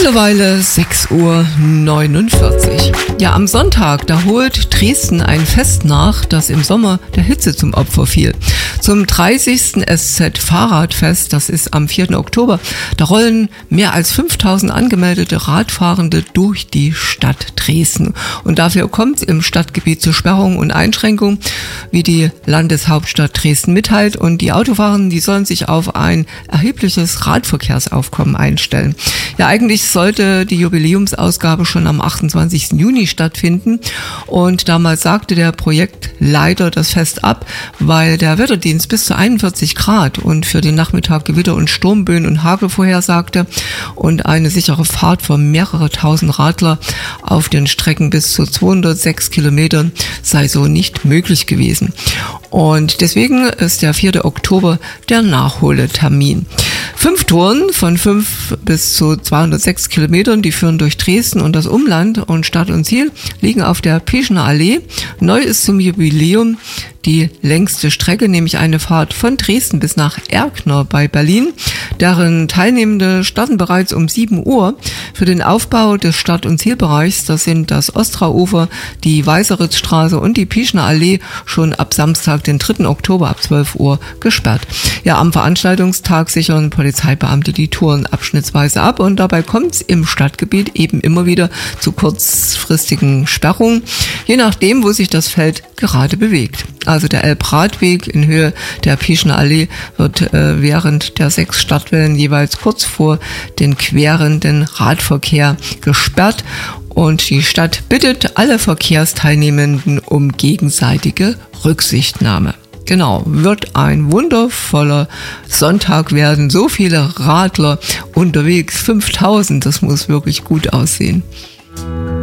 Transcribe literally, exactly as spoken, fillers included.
Mittlerweile sechs Uhr neunundvierzig. Ja, am Sonntag, da holt Dresden ein Fest nach, das im Sommer der Hitze zum Opfer fiel. Zum dreißigsten S Z Fahrradfest, das ist am vierten Oktober, da rollen mehr als fünftausend angemeldete Radfahrende durch die Stadt Dresden. Und dafür kommt es im Stadtgebiet zu Sperrungen und Einschränkungen, wie die Landeshauptstadt Dresden mitteilt. Und die Autofahrenden, die sollen sich auf ein erhebliches Radverkehrsaufkommen einstellen. Ja, eigentlich sollte die Jubiläumsausgabe schon am achtundzwanzigsten Juni stattfinden. Und damals sagte der Projektleiter das Fest ab, weil der Wetterdienst bis zu einundvierzig Grad und für den Nachmittag Gewitter und Sturmböen und Hagel vorhersagte und eine sichere Fahrt für mehrere tausend Radler auf den Strecken bis zu zweihundertsechs Kilometern sei so nicht möglich gewesen. Und deswegen ist der vierte Oktober der Nachholtermin. Fünf Touren von fünf bis zu zweihundertsechs Kilometern, die führen durch Dresden und das Umland, und Start und Ziel liegen auf der Pieschner Allee. Neu ist zum Jubiläum die längste Strecke, nämlich eine Fahrt von Dresden bis nach Erkner bei Berlin. Deren Teilnehmende starten bereits um sieben Uhr. Für den Aufbau des Start- und Zielbereichs, das sind das Ostrauufer, die Weißeritzstraße und die Pieschner Allee, schon ab Samstag, den dritten Oktober ab zwölf Uhr gesperrt. Ja, am Veranstaltungstag sichern Polizeibeamte die Touren abschnittsweise ab, und dabei kommt es im Stadtgebiet eben immer wieder zu kurzfristigen Sperrungen, je nachdem, wo sich das Feld gerade bewegt. Also der Elbradweg in Höhe der Pieschner Allee wird äh, während der sechs Startwellen jeweils kurz vor den querenden Radverkehr gesperrt, und die Stadt bittet alle Verkehrsteilnehmenden um gegenseitige Rücksichtnahme. Genau, wird ein wundervoller Sonntag werden. So viele Radler unterwegs, fünftausend, das muss wirklich gut aussehen.